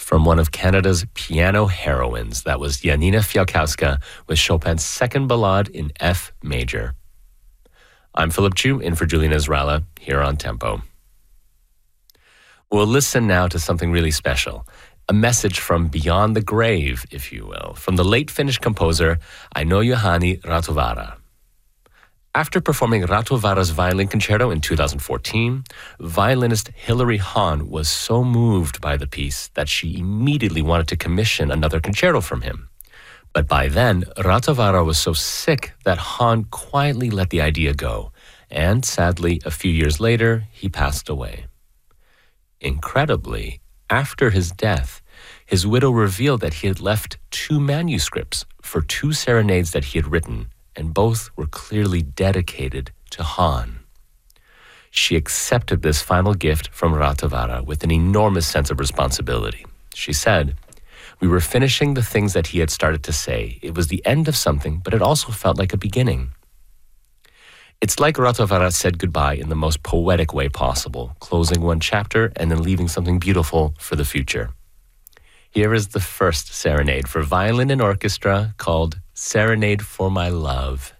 from one of Canada's piano heroines. That was Janina Fialkowska with Chopin's second ballade in F major. I'm Philip Chu, in for Julian Izrala, here on Tempo. We'll listen now to something really special, a message from beyond the grave, if you will, from the late Finnish composer Aino Juhani Rautavaara. After performing Rautavaara's violin concerto in 2014, violinist Hilary Hahn was so moved by the piece that she immediately wanted to commission another concerto from him. But by then, Rautavaara was so sick that Hahn quietly let the idea go, and sadly, a few years later, he passed away. Incredibly, after his death, his widow revealed that he had left 2 manuscripts for 2 serenades that he had written, and both were clearly dedicated to Hahn. She accepted this final gift from Rautavaara with an enormous sense of responsibility. She said, "We were finishing the things that he had started to say. It was the end of something, but it also felt like a beginning." It's like Rautavaara said goodbye in the most poetic way possible, closing one chapter and then leaving something beautiful for the future. Here is the first serenade for violin and orchestra called Serenade for My Love.